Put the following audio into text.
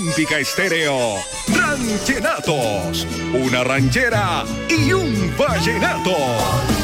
Olímpica Estéreo, Ranchenatos, una ranchera y un vallenato.